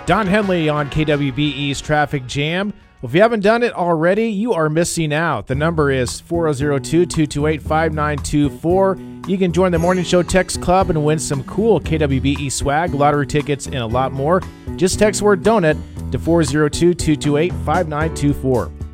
Don Henley on KWBE's Traffic Jam. Well, if you haven't done it already, you are missing out. The number is 402-228-5924. You can join the Morning Show Text Club and win some cool KWBE swag, lottery tickets, and a lot more. Just text word donut to 402-228-5924.